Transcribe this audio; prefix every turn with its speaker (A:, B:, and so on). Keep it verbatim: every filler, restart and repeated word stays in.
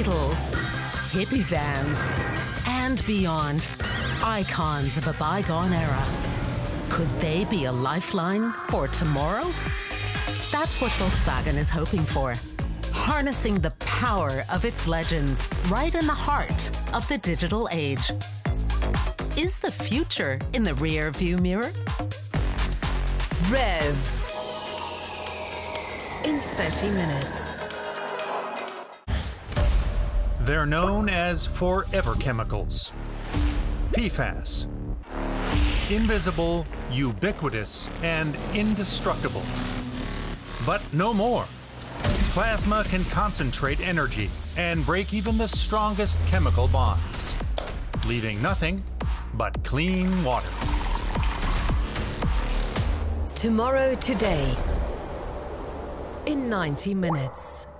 A: Beatles, hippie vans, and beyond. Icons of a bygone era. Could they be a lifeline for tomorrow? That's what Volkswagen is hoping for. Harnessing the power of its legends right in the heart of the digital age. Is the future in the rear view mirror? Rev. In thirty minutes.
B: They're known as forever chemicals. P FAS. Invisible, ubiquitous, and indestructible. But no more. Plasma can concentrate energy and break even the strongest chemical bonds, leaving nothing but clean water.
A: Tomorrow Today. In ninety minutes.